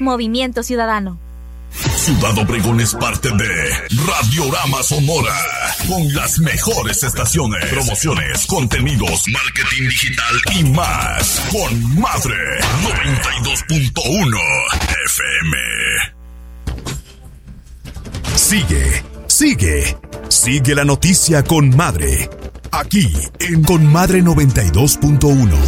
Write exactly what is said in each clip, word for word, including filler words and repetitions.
Movimiento Ciudadano. Ciudad Obregón es parte de Radiorama Sonora, con las mejores estaciones, promociones, contenidos, marketing digital y más. Con Madre noventa y dos punto uno F M. Sigue, sigue, sigue la noticia con Madre, aquí en Con Madre noventa y dos punto uno.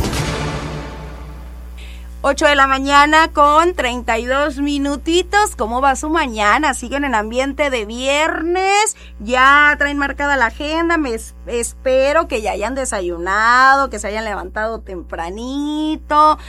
ocho de la mañana con treinta y dos minutitos. ¿Cómo va su mañana? ¿Siguen en ambiente de viernes? ¿Ya traen marcada la agenda? Me es, espero que ya hayan desayunado, que se hayan levantado tempranito.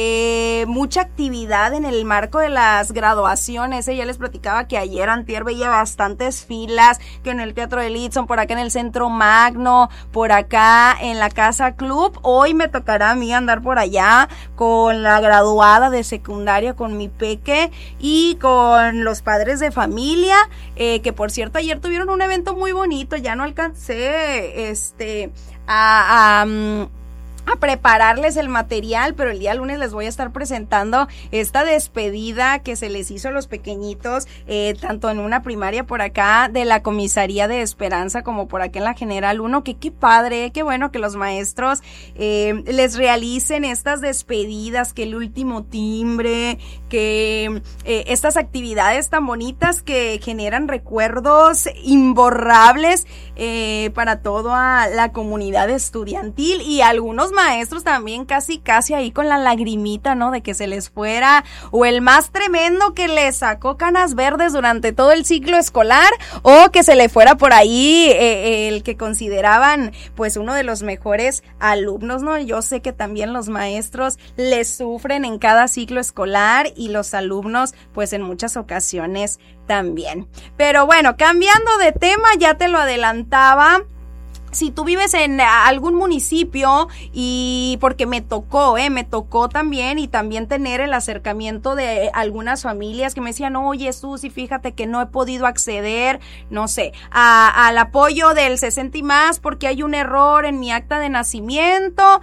Eh, mucha actividad en el marco de las graduaciones. ¿eh? Ya les platicaba que ayer antier veía bastantes filas, que en el Teatro de Lidson, por acá en el Centro Magno, por acá en la Casa Club. Hoy me tocará a mí andar por allá con la graduada de secundaria, con mi peque y con los padres de familia, eh, que por cierto ayer tuvieron un evento muy bonito. Ya no alcancé este a, a um, a prepararles el material, pero el día lunes les voy a estar presentando esta despedida que se les hizo a los pequeñitos, eh, tanto en una primaria por acá de la Comisaría de Esperanza como por acá en la General uno, que qué padre, qué bueno que los maestros eh, les realicen estas despedidas, que el último timbre, que eh, estas actividades tan bonitas que generan recuerdos imborrables eh, para toda la comunidad estudiantil, y algunos maestros también casi casi ahí con la lagrimita, ¿no? De que se les fuera, o el más tremendo que les sacó canas verdes durante todo el ciclo escolar, o que se le fuera por ahí eh, el que consideraban pues uno de los mejores alumnos, ¿no? Yo sé que también los maestros les sufren en cada ciclo escolar y los alumnos pues en muchas ocasiones también. Pero bueno, cambiando de tema, ya te lo adelantaba. Si tú vives en algún municipio, y porque me tocó, eh, me tocó también, y también tener el acercamiento de algunas familias que me decían, oye, Susi, fíjate que no he podido acceder, no sé, a, al apoyo del sesenta y más porque hay un error en mi acta de nacimiento,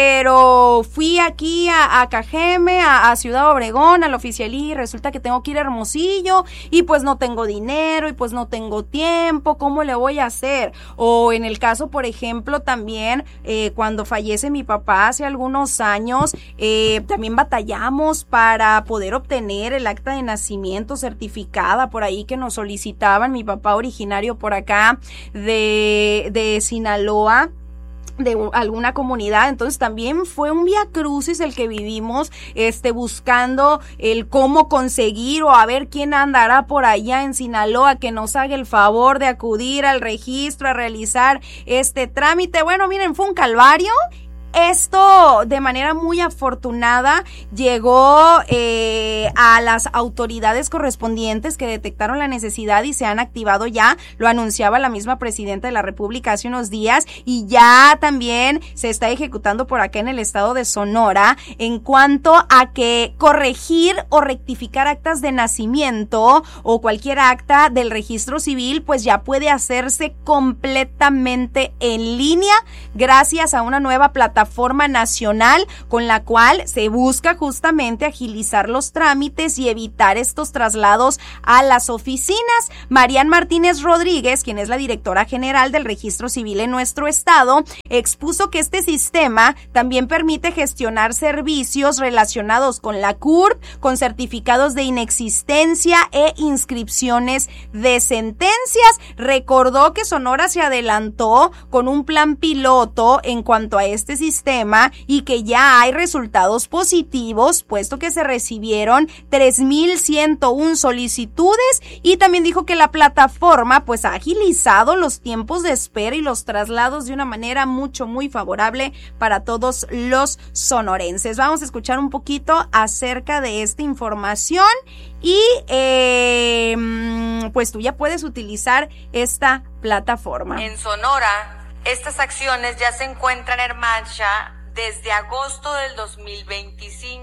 pero fui aquí a, a Cajeme, a, a Ciudad Obregón, a la oficialía, y resulta que tengo que ir a Hermosillo, y pues no tengo dinero, y pues no tengo tiempo, ¿cómo le voy a hacer? O en el caso, por ejemplo, también eh, cuando fallece mi papá hace algunos años, eh, también batallamos para poder obtener el acta de nacimiento certificada por ahí que nos solicitaban. Mi papá originario por acá de, de Sinaloa, de alguna comunidad, entonces también fue un viacrucis el que vivimos, este, buscando el cómo conseguir, o a ver quién andará por allá en Sinaloa que nos haga el favor de acudir al registro a realizar este trámite. Bueno, miren, fue un calvario. Esto de manera muy afortunada llegó eh, a las autoridades correspondientes, que detectaron la necesidad y se han activado ya. Lo anunciaba la misma presidenta de la República hace unos días, y ya también se está ejecutando por acá en el estado de Sonora en cuanto a que corregir o rectificar actas de nacimiento o cualquier acta del registro civil pues ya puede hacerse completamente en línea gracias a una nueva plataforma plataforma nacional con la cual se busca justamente agilizar los trámites y evitar estos traslados a las oficinas. Marian Martínez Rodríguez, quien es la directora general del Registro Civil en nuestro estado, expuso que este sistema también permite gestionar servicios relacionados con la C U R P, con certificados de inexistencia e inscripciones de sentencias. Recordó que Sonora se adelantó con un plan piloto en cuanto a este sistema y que ya hay resultados positivos, puesto que se recibieron tres mil ciento uno solicitudes, y también dijo que la plataforma pues ha agilizado los tiempos de espera y los traslados de una manera mucho muy favorable para todos los sonorenses. Vamos a escuchar un poquito acerca de esta información y eh, pues tú ya puedes utilizar esta plataforma. En Sonora, estas acciones ya se encuentran en marcha desde agosto del dos mil veinticinco.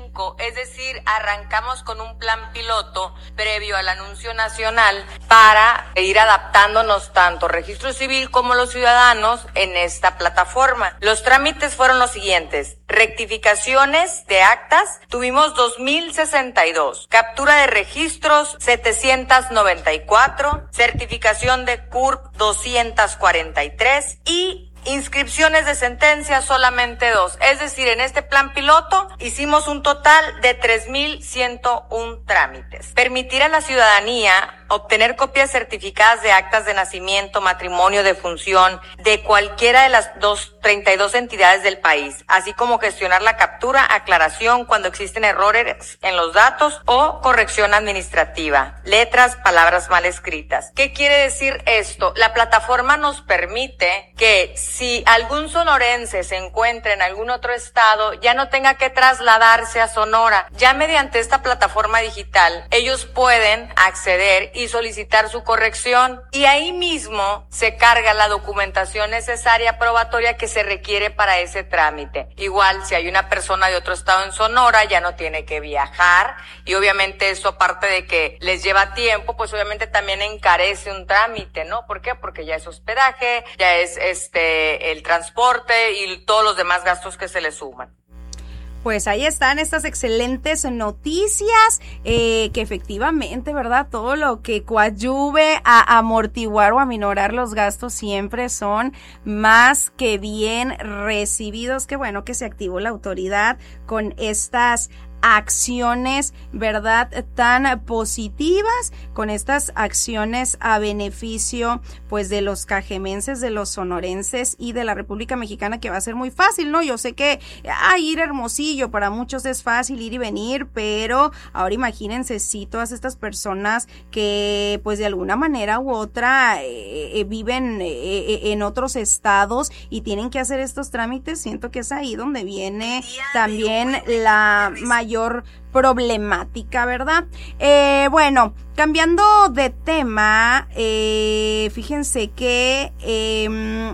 cinco, es decir, arrancamos con un plan piloto previo al anuncio nacional para ir adaptándonos tanto registro civil como los ciudadanos en esta plataforma. Los trámites fueron los siguientes: rectificaciones de actas, tuvimos dos mil sesenta y dos, captura de registros setecientos noventa y cuatro, certificación de C U R P doscientos cuarenta y tres y inscripciones de sentencia solamente dos. Es decir, en este plan piloto hicimos un total de tres mil ciento uno trámites. Permitir a la ciudadanía obtener copias certificadas de actas de nacimiento, matrimonio, defunción de cualquiera de las dos, treinta y dos entidades del país, así como gestionar la captura, aclaración cuando existen errores en los datos o corrección administrativa, letras, palabras mal escritas. ¿Qué quiere decir esto? La plataforma nos permite que si algún sonorense se encuentra en algún otro estado, ya no tenga que trasladarse a Sonora. Ya mediante esta plataforma digital, ellos pueden acceder y solicitar su corrección, y ahí mismo se carga la documentación necesaria probatoria que se requiere para ese trámite. Igual, si hay una persona de otro estado en Sonora, ya no tiene que viajar, y obviamente eso, aparte de que les lleva tiempo, pues obviamente también encarece un trámite, ¿no? ¿Por qué? Porque ya es hospedaje, ya es este el transporte y todos los demás gastos que se le suman. Pues ahí están estas excelentes noticias, eh, que efectivamente, ¿verdad? Todo lo que coadyuve a amortiguar o aminorar los gastos siempre son más que bien recibidos. Qué bueno que se activó la autoridad con estas acciones, ¿verdad?, tan positivas, con estas acciones a beneficio, pues, de los cajemenses, de los sonorenses y de la República Mexicana, que va a ser muy fácil, ¿no? Yo sé que, ah, ir a Hermosillo, para muchos es fácil ir y venir, pero ahora imagínense si todas estas personas que, pues, de alguna manera u otra eh, eh, viven eh, en otros estados y tienen que hacer estos trámites, siento que es ahí donde viene también la mayor mayor problemática, ¿verdad? Eh, bueno, cambiando de tema, eh, fíjense que eh,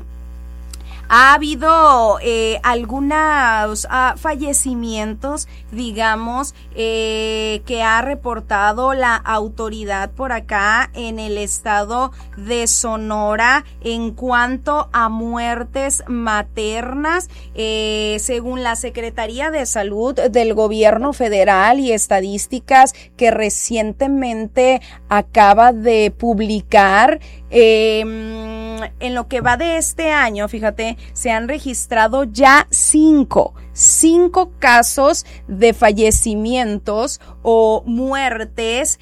ha habido eh, algunos uh, fallecimientos, digamos, eh, que ha reportado la autoridad por acá en el estado de Sonora en cuanto a muertes maternas. Eh, según la Secretaría de Salud del Gobierno Federal y estadísticas que recientemente acaba de publicar, eh, en lo que va de este año, fíjate, se han registrado ya cinco, cinco casos de fallecimientos o muertes,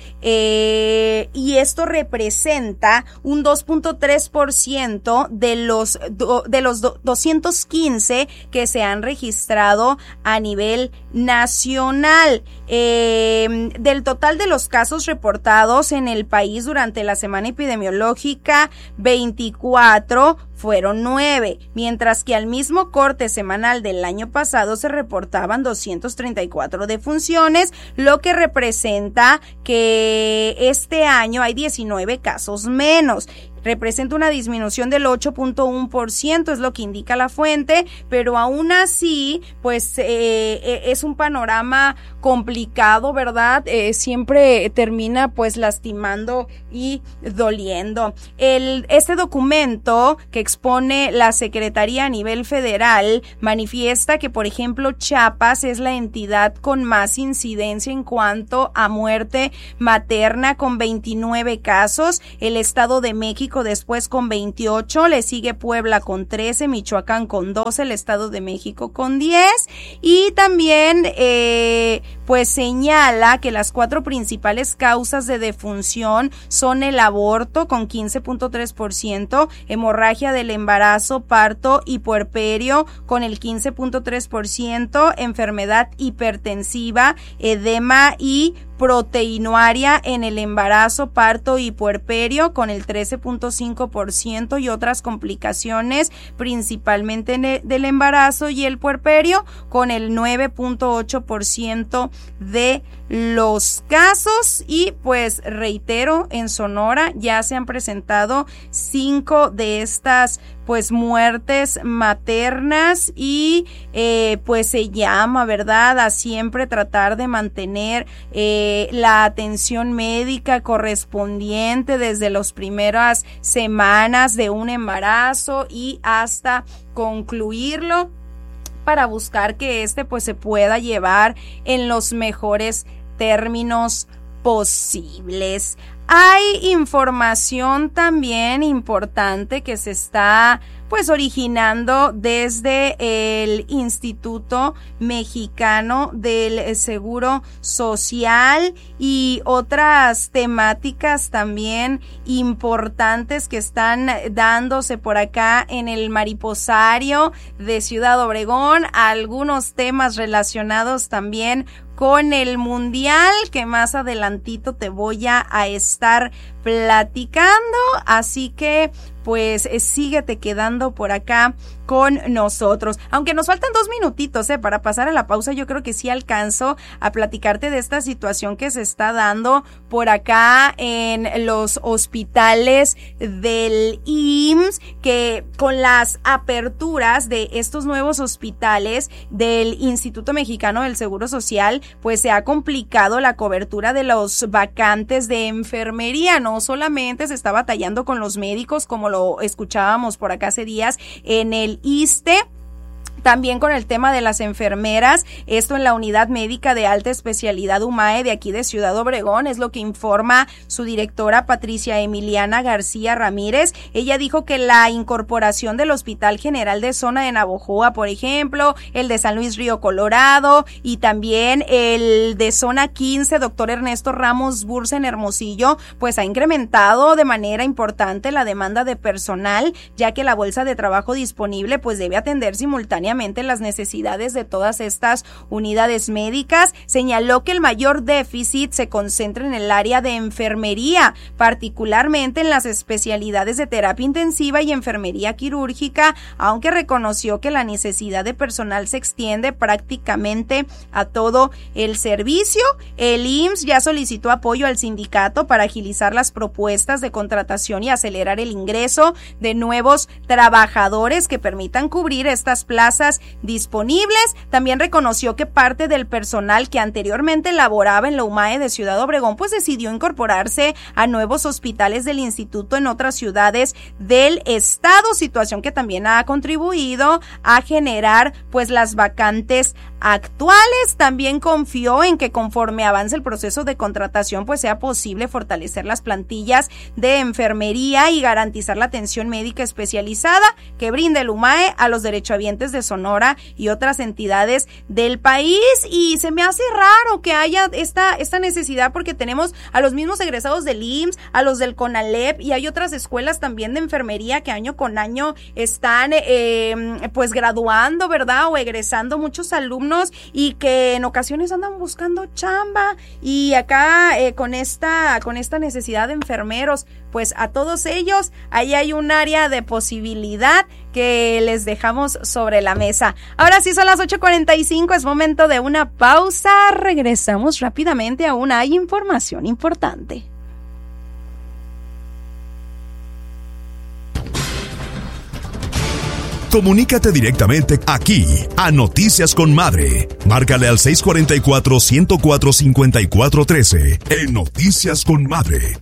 eh, y esto representa un dos punto tres por ciento de los, do, de los do, doscientos quince que se han registrado a nivel nacional. Eh, del total de los casos reportados en el país durante la semana epidemiológica veinticuatro fueron nueve, mientras que al mismo corte semanal del año pasado se reportaban doscientas treinta y cuatro defunciones, lo que representa que este año hay diecinueve casos menos. Representa una disminución del ocho punto uno por ciento, es lo que indica la fuente, pero aún así, pues eh, es un panorama complicado, ¿verdad? Eh, siempre termina pues lastimando y doliendo. El, este documento que expone la Secretaría a nivel federal manifiesta que, por ejemplo, Chiapas es la entidad con más incidencia en cuanto a muerte materna, con veintinueve casos, el Estado de México después con veintiocho, le sigue Puebla con trece, Michoacán con doce, el Estado de México con diez, y también eh, pues señala que las cuatro principales causas de defunción son el aborto con quince punto tres por ciento, hemorragia del embarazo, parto y puerperio con el quince punto tres por ciento, enfermedad hipertensiva, edema y proteínuria en el embarazo, parto y puerperio con el trece punto cinco por ciento, y otras complicaciones principalmente en el, del embarazo y el puerperio con el nueve punto ocho por ciento de los casos. Y pues reitero, en Sonora ya se han presentado cinco de estas pues muertes maternas y eh, pues se llama, ¿verdad?, a siempre tratar de mantener eh, la atención médica correspondiente desde las primeras semanas de un embarazo y hasta concluirlo, para buscar que este pues se pueda llevar en los mejores términos posibles. Hay información también importante que se está pues originando desde el Instituto Mexicano del Seguro Social y otras temáticas también importantes que están dándose por acá en el Mariposario de Ciudad Obregón, algunos temas relacionados también con el Mundial que más adelantito te voy a, a estar platicando, así que pues eh, síguete quedando por acá con nosotros. Aunque nos faltan dos minutitos eh, para pasar a la pausa, yo creo que sí alcanzo a platicarte de esta situación que se está dando por acá en los hospitales del I M S S, que con las aperturas de estos nuevos hospitales del Instituto Mexicano del Seguro Social, pues se ha complicado la cobertura de los vacantes de enfermería. No solamente se está batallando con los médicos, como lo escuchábamos por acá hace días en el ISSSTE, también con el tema de las enfermeras, esto en la unidad médica de alta especialidad UMAE de aquí de Ciudad Obregón, es lo que informa su directora Patricia Emiliana García Ramírez. Ella dijo que la incorporación del Hospital General de Zona de Navojoa, por ejemplo, el de San Luis Río Colorado y también el de Zona quince, doctor Ernesto Ramos Bursa en Hermosillo, pues ha incrementado de manera importante la demanda de personal, ya que la bolsa de trabajo disponible pues debe atender simultáneamente las necesidades de todas estas unidades médicas. Señaló que el mayor déficit se concentra en el área de enfermería, particularmente en las especialidades de terapia intensiva y enfermería quirúrgica, aunque reconoció que la necesidad de personal se extiende prácticamente a todo el servicio. El I M S S ya solicitó apoyo al sindicato para agilizar las propuestas de contratación y acelerar el ingreso de nuevos trabajadores que permitan cubrir estas plazas disponibles. También reconoció que parte del personal que anteriormente laboraba en la UMAE de Ciudad Obregón pues decidió incorporarse a nuevos hospitales del instituto en otras ciudades del estado, situación que también ha contribuido a generar pues las vacantes actuales. También confió en que conforme avance el proceso de contratación pues sea posible fortalecer las plantillas de enfermería y garantizar la atención médica especializada que brinda el UMAE a los derechohabientes de Sonora y otras entidades del país. Y se me hace raro que haya esta, esta necesidad, porque tenemos a los mismos egresados del I M S S, a los del CONALEP, y hay otras escuelas también de enfermería que año con año están eh, pues graduando, ¿verdad? O egresando muchos alumnos y que en ocasiones andan buscando chamba, y acá eh, con esta, con esta necesidad de enfermeros, pues a todos ellos ahí hay un área de posibilidad que les dejamos sobre la mesa. Ahora sí son las ocho cuarenta y cinco, es momento de una pausa. Regresamos rápidamente, aún hay información importante. Comunícate directamente aquí a Noticias con Madre. Márcale al seis cuatro cuatro, uno cero cuatro, cinco cuatro uno tres en Noticias con Madre.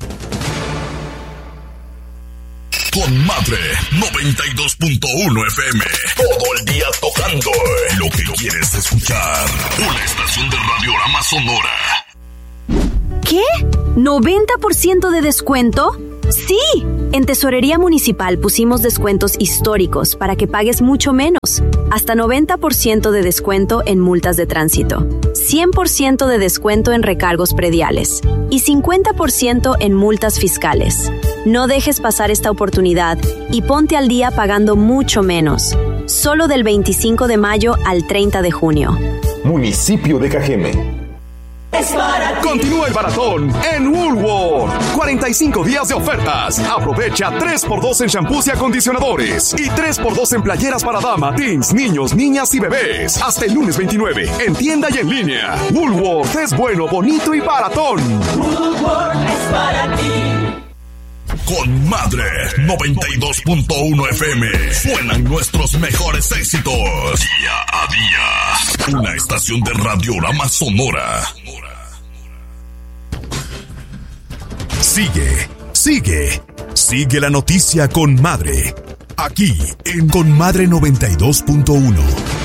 Con Madre noventa y dos punto uno F M. Todo el día tocando lo que quieres escuchar. Una estación de Radiorama Sonora. ¿Qué? ¿noventa por ciento de descuento? ¡Sí! En Tesorería Municipal pusimos descuentos históricos para que pagues mucho menos. Hasta noventa por ciento de descuento en multas de tránsito, cien por ciento de descuento en recargos prediales y cincuenta por ciento en multas fiscales. No dejes pasar esta oportunidad y ponte al día pagando mucho menos. Solo del veinticinco de mayo al treinta de junio. Municipio de Cajeme. Continúa el maratón en Woolworth. cuarenta y cinco días de ofertas. Aprovecha tres por dos en shampoos y acondicionadores y tres por dos en playeras para dama, teens, niños, niñas y bebés. Hasta el lunes veintinueve, en tienda y en línea. Woolworth es bueno, bonito y baratón. Woolworth es para ti. con Madre noventa y dos punto uno F M. Suenan nuestros mejores éxitos. Día a día. Una estación de Radiorama Sonora. Sigue, sigue, sigue la noticia con Madre. Aquí en Con Madre noventa y dos punto uno.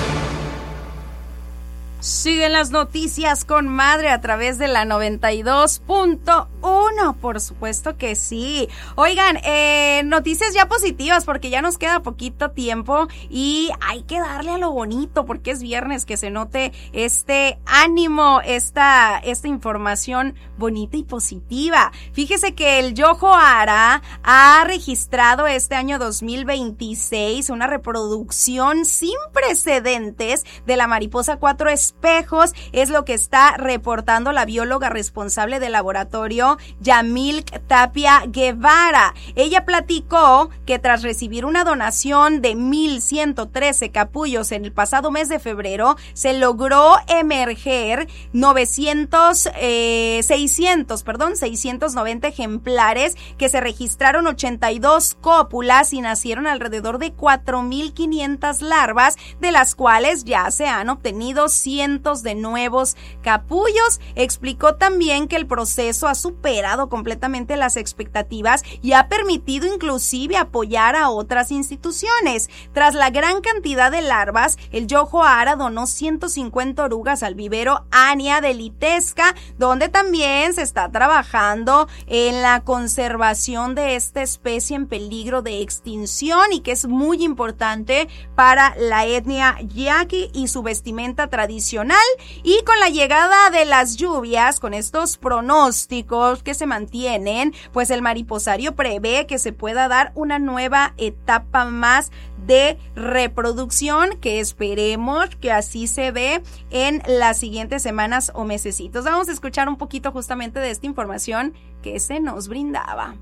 Siguen las noticias con Madre a través de la noventa y dos punto uno, por supuesto que sí. Oigan, eh, noticias ya positivas porque ya nos queda poquito tiempo y hay que darle a lo bonito porque es viernes, que se note este ánimo, esta, esta información bonita y positiva. Fíjese que el Yoho Hara ha registrado este año dos mil veintiséis una reproducción sin precedentes de la mariposa cuatro espejos, es lo que está reportando la bióloga responsable del laboratorio, Yamilk Tapia Guevara. Ella platicó que tras recibir una donación de mil ciento trece capullos en el pasado mes de febrero, se logró emerger novecientos, eh, seiscientos, perdón, seiscientos noventa ejemplares, que se registraron ochenta y dos cópulas y nacieron alrededor de cuatro mil quinientas larvas, de las cuales ya se han obtenido cientos de nuevos capullos. Explicó también que el proceso ha superado completamente las expectativas y ha permitido inclusive apoyar a otras instituciones. Tras la gran cantidad de larvas, el Yoho Hara donó ciento cincuenta orugas al vivero Ania de Litesca, donde también se está trabajando en la conservación de esta especie en peligro de extinción y que es muy importante para la etnia yaqui y su vestimenta tradicional. Y con la llegada de las lluvias, con estos pronósticos que se mantienen, pues el mariposario prevé que se pueda dar una nueva etapa más de reproducción, que esperemos que así se dé en las siguientes semanas o mesecitos. Vamos a escuchar un poquito justamente de esta información que se nos brindaba.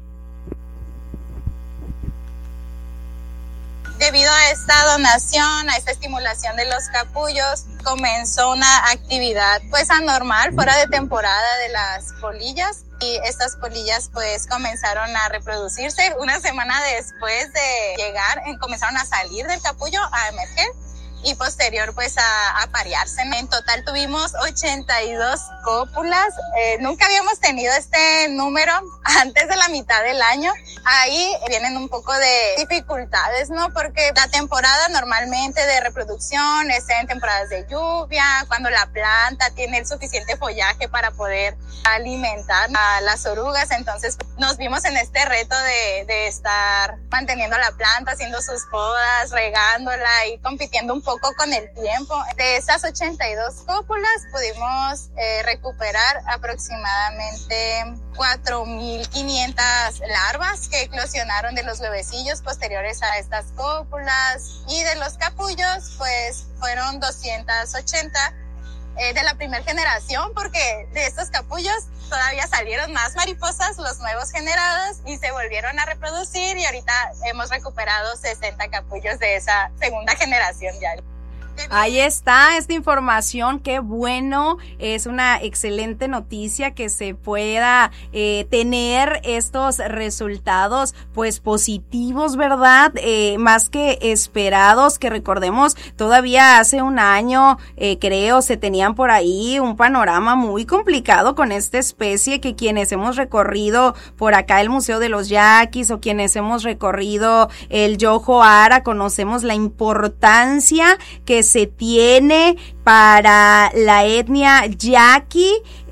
Debido a esta donación, a esta estimulación de los capullos, comenzó una actividad pues anormal, fuera de temporada, de las polillas, y estas polillas pues comenzaron a reproducirse. Una semana después de llegar, comenzaron a salir del capullo, a emerger, y posterior pues a, a parearse. En total tuvimos ochenta y dos cópulas. Eh, nunca habíamos tenido este número antes de la mitad del año. Ahí vienen un poco de dificultades, ¿no? Porque la temporada normalmente de reproducción es en temporadas de lluvia, cuando la planta tiene el suficiente follaje para poder alimentar a las orugas. Entonces nos vimos en este reto de, de estar manteniendo la planta, haciendo sus podas, regándola y compitiendo un poco con el tiempo. De esas ochenta y dos cópulas pudimos eh, recuperar aproximadamente cuatro mil quinientas larvas que eclosionaron de los huevecillos posteriores a estas cópulas, y de los capullos pues fueron doscientos ochenta eh, de la primera generación, porque de estos capullos todavía salieron más mariposas, los nuevos generados, y se volvieron a reproducir, y ahorita hemos recuperado sesenta capullos de esa segunda generación ya. Ahí está esta información, qué bueno, es una excelente noticia que se pueda eh, tener estos resultados pues positivos, ¿verdad? Eh, más que esperados, que recordemos todavía hace un año eh, creo se tenían por ahí un panorama muy complicado con esta especie, que quienes hemos recorrido por acá el Museo de los Yaquis o quienes hemos recorrido el Yoho Hara conocemos la importancia que se tiene para la etnia yaqui,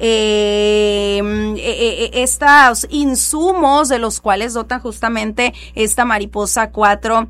eh, eh, estos insumos de los cuales dotan justamente esta mariposa cuatro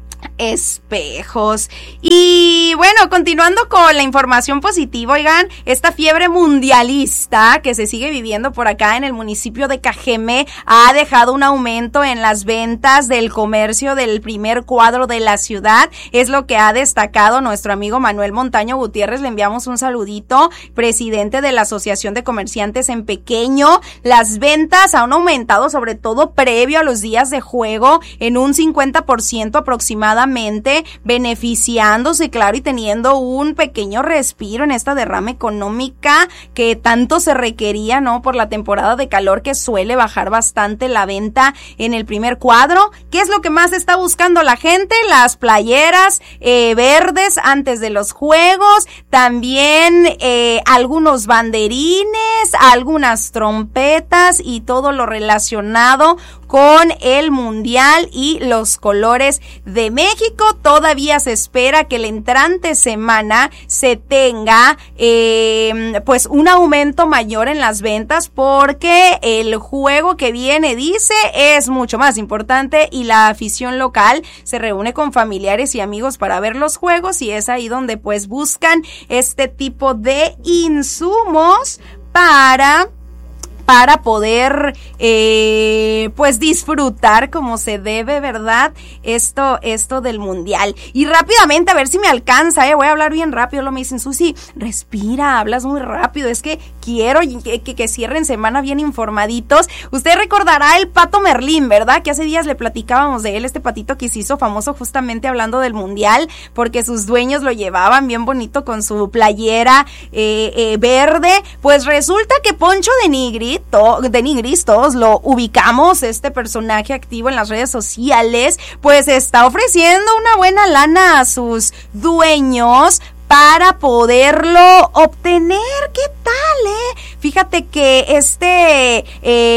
espejos. Y bueno, continuando con la información positiva, oigan, esta fiebre mundialista que se sigue viviendo por acá en el municipio de Cajeme ha dejado un aumento en las ventas del comercio del primer cuadro de la ciudad, es lo que ha destacado nuestro amigo Manuel Montaño Gutiérrez. Le enviamos un saludito, presidente de la Asociación de Comerciantes en Pequeño. Las ventas han aumentado, sobre todo previo a los días de juego, en un cincuenta por ciento aproximadamente, beneficiándose, claro, y teniendo teniendo un pequeño respiro en esta derrama económica que tanto se requería, ¿no? Por la temporada de calor que suele bajar bastante la venta en el primer cuadro. ¿Qué es lo que más está buscando la gente? Las playeras eh, verdes antes de los juegos, también eh, algunos banderines, algunas trompetas y todo lo relacionado con el Mundial y los colores de México. Todavía se espera que la entrante semana se tenga eh, pues un aumento mayor en las ventas, porque el juego que viene, dice, es mucho más importante y la afición local se reúne con familiares y amigos para ver los juegos, y es ahí donde pues buscan este tipo de insumos para para poder eh, pues disfrutar como se debe, ¿verdad? Esto, esto del Mundial. Y rápidamente, a ver si me alcanza, eh, voy a hablar bien rápido. Lo me dicen, Susi, respira, hablas muy rápido, es que quiero que, que, que cierren semana bien informaditos. Usted recordará el Pato Merlín, ¿verdad? Que hace días le platicábamos de él, este patito que se hizo famoso justamente hablando del Mundial, porque sus dueños lo llevaban bien bonito con su playera eh, eh, verde. Pues resulta que Poncho de Nigris, de Nigris, todos lo ubicamos, este personaje activo en las redes sociales, pues está ofreciendo una buena lana a sus dueños para poderlo obtener. ¿Qué tal, eh? Fíjate que este, eh,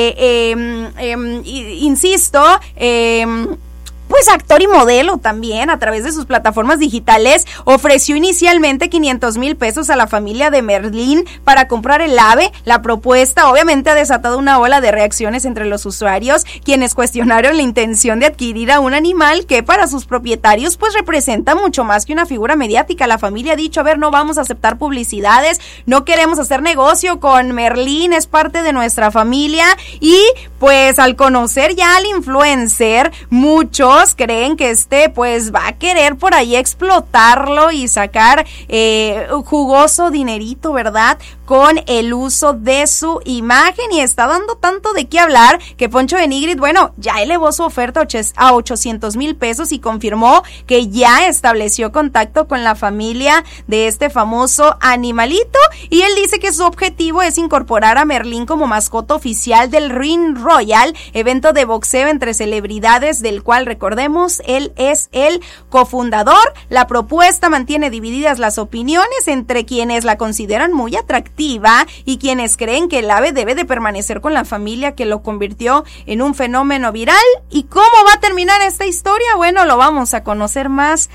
eh, eh, eh, insisto, eh, pues actor y modelo también, a través de sus plataformas digitales, ofreció inicialmente quinientos mil pesos a la familia de Merlín para comprar el ave. La propuesta obviamente ha desatado una ola de reacciones entre los usuarios, quienes cuestionaron la intención de adquirir a un animal que para sus propietarios pues representa mucho más que una figura mediática. La familia ha dicho, a ver, no vamos a aceptar publicidades, no queremos hacer negocio con Merlín, es parte de nuestra familia. Y pues al conocer ya al influencer, muchos creen que este pues va a querer por ahí explotarlo y sacar eh, jugoso dinerito, ¿verdad? Con el uso de su imagen, y está dando tanto de qué hablar que Poncho de Nigris, bueno, ya elevó su oferta a ochocientos mil pesos y confirmó que ya estableció contacto con la familia de este famoso animalito, y él dice que su objetivo es incorporar a Merlín como mascota oficial del Ring Royal, evento de boxeo entre celebridades del cual, recordemos, él es el cofundador. La propuesta mantiene divididas las opiniones entre quienes la consideran muy atractiva y quienes creen que el ave debe de permanecer con la familia que lo convirtió en un fenómeno viral. ¿Y cómo va a terminar esta historia? Bueno, lo vamos a conocer más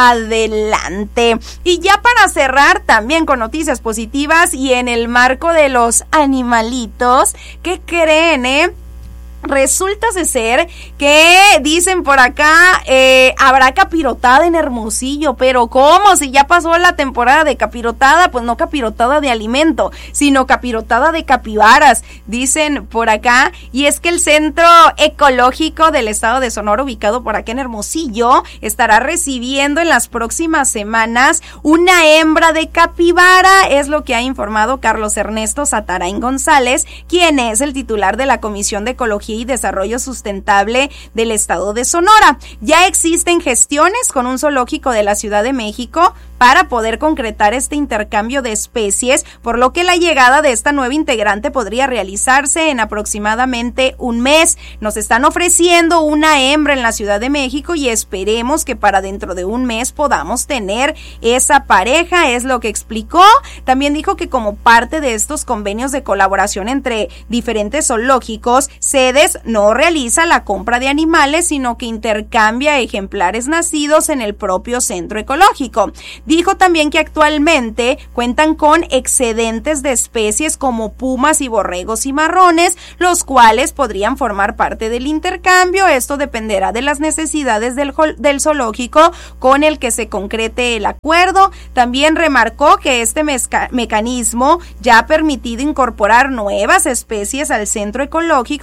adelante. Y ya para cerrar, también con noticias positivas y en el marco de los animalitos, ¿qué creen, eh? Resulta de ser que dicen por acá, eh, habrá capirotada en Hermosillo, pero ¿cómo? Si ya pasó la temporada de capirotada, pues no capirotada de alimento, sino capirotada de capibaras, dicen por acá. Y es que el Centro Ecológico del Estado de Sonora, ubicado por acá en Hermosillo, estará recibiendo en las próximas semanas una hembra de capibara, es lo que ha informado Carlos Ernesto Satarain González, quien es el titular de la Comisión de Ecología y Desarrollo Sustentable del Estado de Sonora. Ya existen gestiones con un zoológico de la Ciudad de México para poder concretar este intercambio de especies, por lo que la llegada de esta nueva integrante podría realizarse en aproximadamente un mes. Nos están ofreciendo una hembra en la Ciudad de México y esperemos que para dentro de un mes podamos tener esa pareja, es lo que explicó. También dijo que como parte de estos convenios de colaboración entre diferentes zoológicos, sedes no realiza la compra de animales, sino que intercambia ejemplares nacidos en el propio centro ecológico. Dijo también que actualmente cuentan con excedentes de especies como pumas y borregos cimarrones, los cuales podrían formar parte del intercambio. Esto dependerá de las necesidades del, del zoológico con el que se concrete el acuerdo. También remarcó que este mezca, mecanismo ya ha permitido incorporar nuevas especies al centro ecológico, como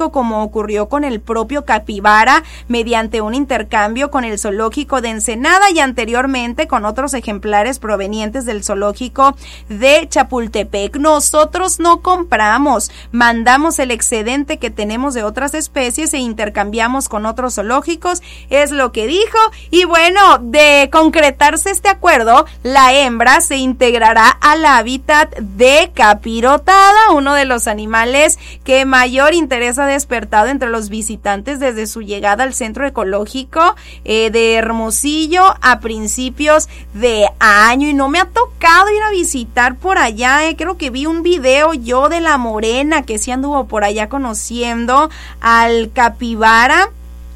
ocurrió con el propio capibara mediante un intercambio con el zoológico de Ensenada y anteriormente con otros ejemplares provenientes del zoológico de Chapultepec. Nosotros no compramos, mandamos el excedente que tenemos de otras especies e intercambiamos con otros zoológicos, es lo que dijo. Y bueno, de concretarse este acuerdo, la hembra se integrará al hábitat de capirotada, uno de los animales que mayor interés ha despertado entre los visitantes desde su llegada al centro ecológico eh, de Hermosillo a principios de año. Y no me ha tocado ir a visitar por allá, eh. creo que vi un video yo de la morena que sí anduvo por allá conociendo al capibara.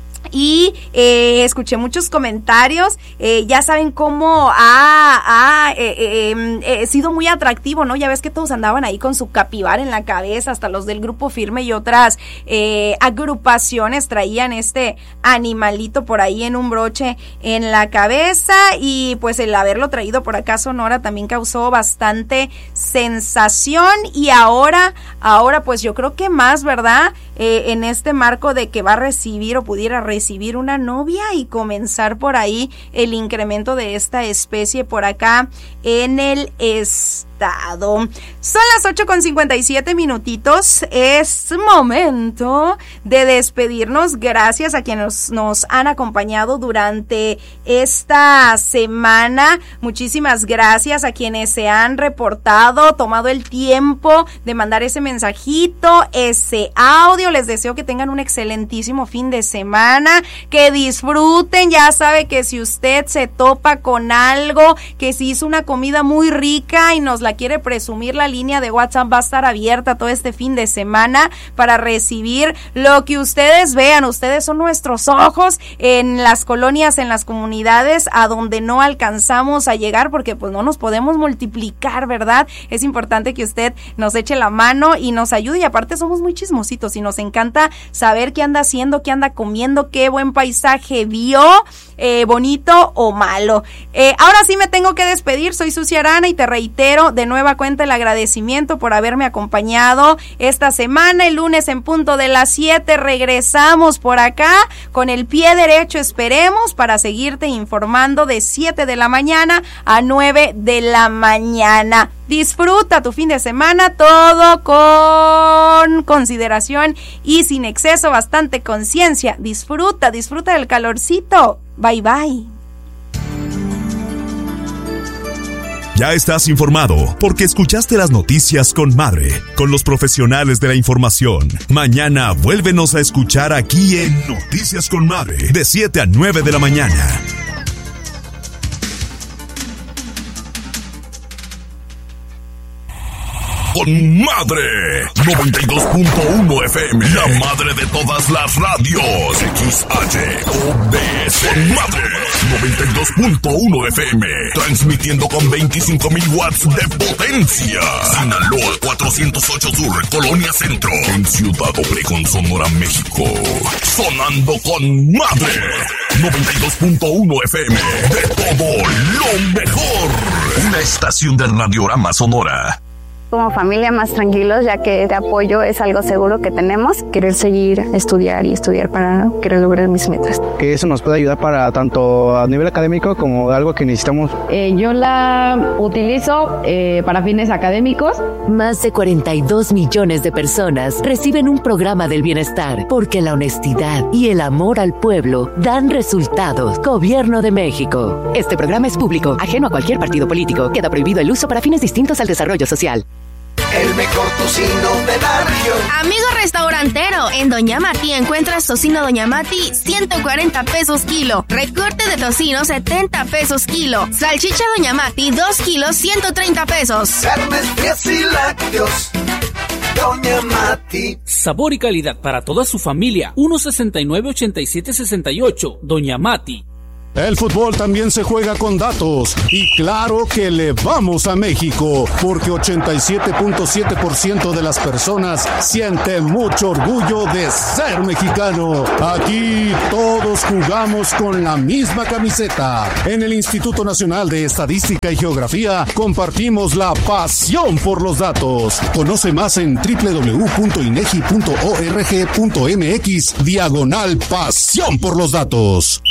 Y eh, escuché muchos comentarios, eh, ya saben cómo ha, ha eh, eh, eh, sido muy atractivo, ¿no? Ya ves que todos andaban ahí con su capibara en la cabeza, hasta los del Grupo Firme y otras eh, agrupaciones traían este animalito por ahí en un broche en la cabeza, y pues el haberlo traído por acá a Sonora también causó bastante sensación. Y ahora, ahora pues yo creo que más, ¿verdad? Eh, en este marco de que va a recibir o pudiera recibir recibir una novia y comenzar por ahí el incremento de esta especie por acá en el estado. Son las ocho con cincuenta y siete minutitos, es momento de despedirnos. Gracias a quienes nos, nos han acompañado durante esta semana, muchísimas gracias a quienes se han reportado, tomado el tiempo de mandar ese mensajito, ese audio. Les deseo que tengan un excelentísimo fin de semana, que disfruten. Ya sabe que si usted se topa con algo, que si hizo una comida muy rica y nos la quiere presumir, la línea de WhatsApp va a estar abierta todo este fin de semana para recibir lo que ustedes vean. Ustedes son nuestros ojos en las colonias, en las comunidades a donde no alcanzamos a llegar, porque pues no nos podemos multiplicar, ¿verdad? Es importante que usted nos eche la mano y nos ayude, y aparte somos muy chismositos y nos encanta saber qué anda haciendo, qué anda comiendo, qué buen paisaje vio, eh, bonito o malo. Eh, ahora sí me tengo que despedir, soy Susi Arana y te reitero de nueva cuenta el agradecimiento por haberme acompañado esta semana. El lunes en punto de las siete regresamos por acá con el pie derecho, esperemos, para seguirte informando de siete de la mañana a nueve de la mañana. Disfruta tu fin de semana, todo con consideración y sin exceso, bastante conciencia. Disfruta, disfruta del calorcito. Bye bye. Ya estás informado porque escuchaste las noticias con Madre, con los profesionales de la información. Mañana vuélvenos a escuchar aquí en Noticias con Madre, de siete a nueve de la mañana. Con Madre noventa y dos punto uno F M, la madre de todas las radios. X H O B S. Con Madre noventa y dos punto uno F M, transmitiendo con veinticinco mil watts de potencia. Sinaloa cuatrocientos ocho Sur, Colonia Centro, en Ciudad Obregón, Sonora, México. Sonando con Madre noventa y dos punto uno F M, de todo lo mejor. Una estación de Radiorama Sonora. Como familia más tranquilos, ya que de apoyo es algo seguro que tenemos. Querer seguir, estudiar y estudiar para querer lograr mis metas. Que eso nos puede ayudar para tanto a nivel académico como algo que necesitamos. Eh, yo la utilizo eh, para fines académicos. Más de cuarenta y dos millones de personas reciben un programa del bienestar porque la honestidad y el amor al pueblo dan resultados. Gobierno de México. Este programa es público, ajeno a cualquier partido político. Queda prohibido el uso para fines distintos al desarrollo social. El mejor tocino de la región. Amigo restaurantero, en Doña Mati encuentras tocino Doña Mati, ciento cuarenta pesos kilo. Recorte de tocino, setenta pesos kilo. Salchicha Doña Mati, dos kilos, ciento treinta pesos. Carnes frías y lácteos, Doña Mati. Sabor y calidad para toda su familia. uno sesenta y nueve, ochenta y siete, sesenta y ocho. Doña Mati. El fútbol también se juega con datos y claro que le vamos a México porque ochenta y siete punto siete por ciento de las personas sienten mucho orgullo de ser mexicano. Aquí todos jugamos con la misma camiseta. En el Instituto Nacional de Estadística y Geografía compartimos la pasión por los datos. Conoce más en doble u doble u doble u punto inegi punto org punto mx diagonal pasión por los datos.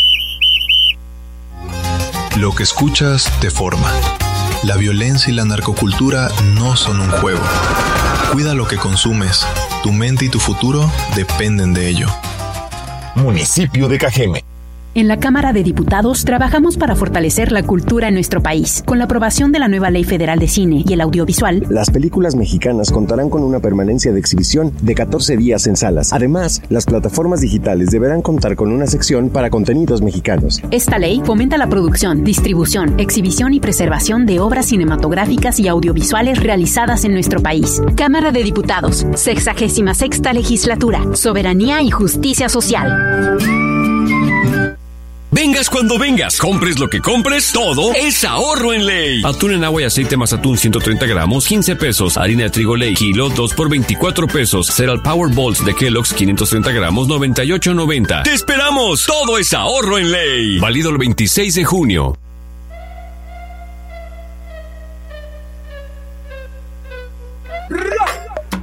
Lo que escuchas te forma. La violencia y la narcocultura no son un juego. Cuida lo que consumes. Tu mente y tu futuro dependen de ello. Municipio de Cajeme. En la Cámara de Diputados trabajamos para fortalecer la cultura en nuestro país. Con la aprobación de la nueva Ley Federal de Cine y el Audiovisual, las películas mexicanas contarán con una permanencia de exhibición de catorce días en salas. Además, las plataformas digitales deberán contar con una sección para contenidos mexicanos. Esta ley fomenta la producción, distribución, exhibición y preservación de obras cinematográficas y audiovisuales realizadas en nuestro país. Cámara de Diputados, sexagésima sexta legislatura, soberanía y justicia social. Vengas cuando vengas, compres lo que compres, todo es ahorro en Ley. Atún en agua y aceite más atún ciento treinta gramos, quince pesos. Harina de trigo Ley, kilo, dos por veinticuatro pesos. Cereal Power Balls de Kellogg's, quinientos treinta gramos, noventa y ocho noventa. ¡Te esperamos! Todo es ahorro en Ley. Válido el veintiséis de junio.